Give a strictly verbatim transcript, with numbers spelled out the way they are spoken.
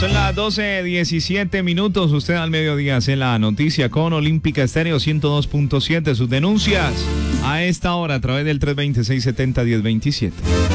Son las doce diecisiete minutos. Usted al mediodía hace la noticia con Olímpica Estéreo ciento dos punto siete. Sus denuncias a esta hora a través del tres dos cero, seis siete cero, uno cero dos siete.